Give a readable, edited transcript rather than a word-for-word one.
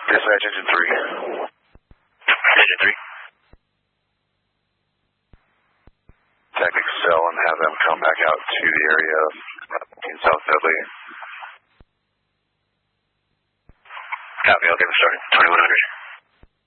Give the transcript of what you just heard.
Dispatch engine 3. Engine 3. Tactics cell and have them come back out to the area in South Dudley. Copy, I'll give a start at 2100.